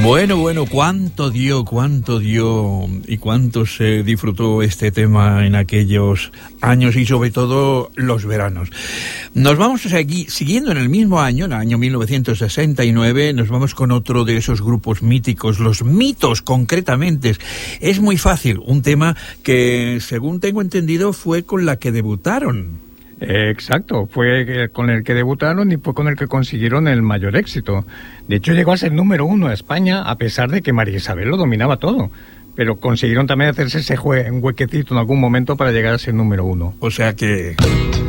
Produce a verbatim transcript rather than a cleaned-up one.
Bueno, bueno, cuánto dio, cuánto dio y cuánto se disfrutó este tema en aquellos años y sobre todo los veranos. Nos vamos a seguir siguiendo en el mismo año, en el año mil novecientos sesenta y nueve, nos vamos con otro de esos grupos míticos, los Mitos concretamente. Es muy fácil, un tema que, según tengo entendido, fue con la que debutaron. Exacto, fue con el que debutaron y fue con el que consiguieron el mayor éxito. De hecho, llegó a ser número uno a España, a pesar de que María Isabel lo dominaba todo. Pero consiguieron también hacerse ese jue- un huequecito en algún momento para llegar a ser número uno. O sea que...